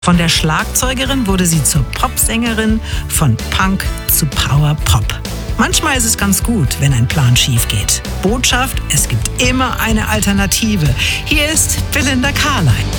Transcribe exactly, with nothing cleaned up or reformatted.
Von der Schlagzeugerin wurde sie zur Popsängerin, von Punk zu Power-Pop. Manchmal ist es ganz gut, wenn ein Plan schief geht. Botschaft: Es gibt immer eine Alternative. Hier ist Belinda Carlisle.